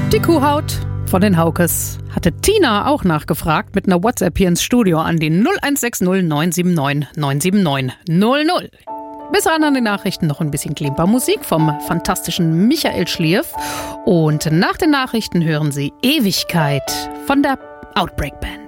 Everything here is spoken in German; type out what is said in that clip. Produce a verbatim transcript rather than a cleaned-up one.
Die Kuhhaut von den Haukes hatte Tina auch nachgefragt mit einer WhatsApp hier ins Studio an die null eins sechs null neun sieben neun neun sieben neun null null. Bis ran an die Nachrichten noch ein bisschen Klimpermusik vom fantastischen Michael Schlierf. Und nach den Nachrichten hören Sie Ewigkeit von der Outbreak Band.